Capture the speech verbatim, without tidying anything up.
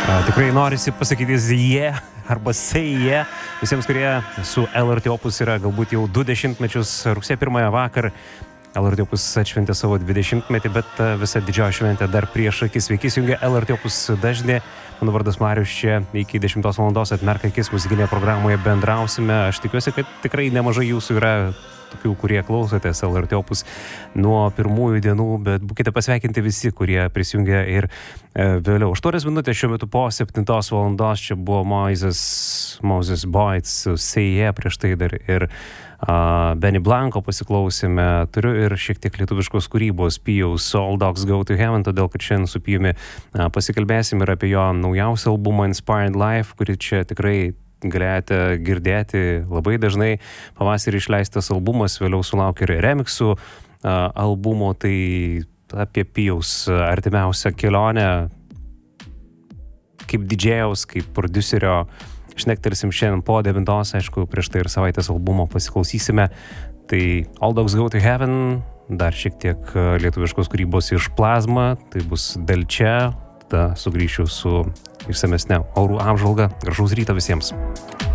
Tikrai norisi pasakyti jie arba say jie visiems, kurie su L R T Opus yra galbūt jau du dešimtmečius. Rugsėjo pirmąją vakar L R T Opus atšventė savo dvidešimtmetį, bet visa didžioji šventė dar prieš akis. Sveiki, jungia L R T Opus dažnė. Mano vardas Marius, čia iki dešimtos valandos atmerk akis muzikinėje programoje bendrausime. Aš tikiuosi, kad tikrai nemažai jūsų yra tokių, kurie klausotės L R T Opus nuo pirmųjų dienų, bet būkite pasveikinti visi, kurie prisijungia ir e, vėliau. aštuonios minutės šiuo metu po septintos valandos. Čia buvo Moses, Moses Boyd su Say Yeah, prieš tai dar ir uh, Benny Blanco pasiklausėme. Turiu ir šiek tiek lietuviškos kūrybos, Pijaus All Dogs Go to Heaven, todėl kad šiandien su Pijumi uh, pasikalbėsim ir apie jo naujausią albumą Inspired Life, kuri čia tikrai galėjote girdėti labai dažnai. Pavasarį išleistas albumas, vėliau sulaukė ir remixų uh, albumo. Tai apie Pijaus artimiausią kelionę kaip didžėjaus, kaip prodiuserio šnektelsim šiandien po devintos. Aišku, prieš tai ir savaitės albumo pasiklausysime. Tai All Dogs Go to Heaven, dar šiek tiek lietuviškos kūrybos iš Plazma, tai bus Delčia. Tada sugrįšiu su išsamesne orų apžvalga. Gražaus ryto visiems.